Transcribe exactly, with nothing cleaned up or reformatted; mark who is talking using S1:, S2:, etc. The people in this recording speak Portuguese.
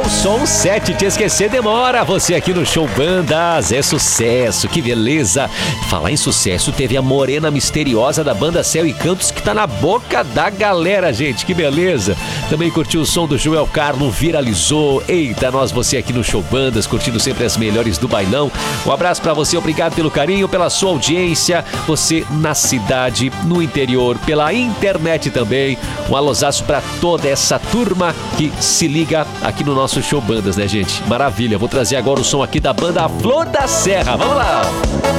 S1: o som sete, te esquecer demora. Você aqui no Show Bandas, é sucesso, que beleza. Falar em sucesso, teve a Morena Misteriosa da banda Céu e Cantos, que tá na boca da galera, gente, que beleza. Também curtiu o som do Joel Carlo, viralizou. Eita, nós, você aqui no Show Bandas, curtindo sempre as melhores do bailão. Um abraço pra você, obrigado pelo carinho, pela sua audiência. Você na cidade, no interior, pela internet também. Um alôzaço pra toda essa turma que se liga aqui no nosso Show Bandas, né, gente? Maravilha, vou trazer agora o som aqui da banda Flor da Serra. Vamos lá!